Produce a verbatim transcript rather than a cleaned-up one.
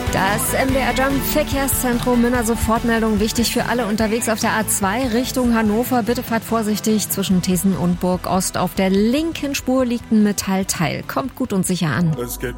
Das M D R Jump Verkehrszentrum Münner Sofortmeldung wichtig für alle unterwegs auf der A zwei Richtung Hannover. Bitte fahrt vorsichtig zwischen Thesen und Burg Ost. Auf der linken Spur liegt ein Metallteil. Kommt gut und sicher an. Let's get